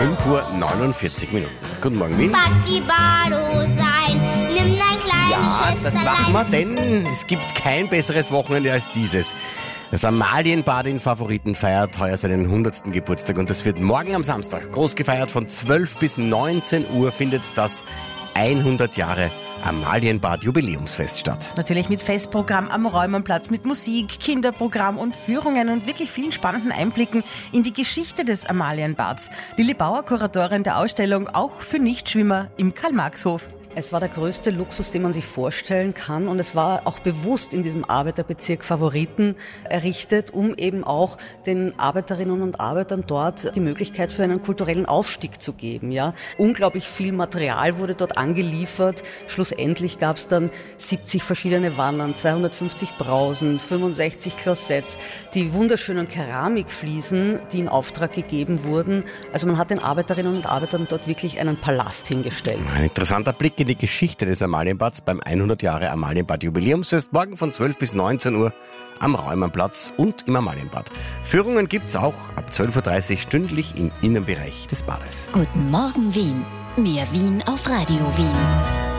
5:49 Uhr. Guten Morgen, Wien. Back die Badhose ein, nimm dein kleines Ja, das Schwesterlein. machen wir, denn es gibt kein besseres Wochenende als dieses. Das Amalienbad in Favoriten feiert heuer seinen 100. Geburtstag und das wird morgen am Samstag groß gefeiert. Von 12 bis 19 Uhr findet das 100 Jahre Amalienbad Jubiläumsfest statt. Natürlich mit Festprogramm am Räumernplatz, mit Musik, Kinderprogramm und Führungen und wirklich vielen spannenden Einblicken in die Geschichte des Amalienbads. Lilli Bauer, Kuratorin der Ausstellung, auch für Nichtschwimmer im Karl-Marx-Hof. Es war der größte Luxus, den man sich vorstellen kann, und es war auch bewusst in diesem Arbeiterbezirk Favoriten errichtet, um eben auch den Arbeiterinnen und Arbeitern dort die Möglichkeit für einen kulturellen Aufstieg zu geben. Ja. Unglaublich viel Material wurde dort angeliefert. Schlussendlich gab es dann 70 verschiedene Wannen, 250 Brausen, 65 Klossetts, die wunderschönen Keramikfliesen, die in Auftrag gegeben wurden. Also man hat den Arbeiterinnen und Arbeitern dort wirklich einen Palast hingestellt. Ein interessanter Blick in die Geschichte des Amalienbads beim 100 Jahre Amalienbad Jubiläumsfest. Morgen von 12 bis 19 Uhr am Räumernplatz und im Amalienbad. Führungen gibt's auch ab 12:30 Uhr stündlich im Innenbereich des Bades. Guten Morgen Wien. Mehr Wien auf Radio Wien.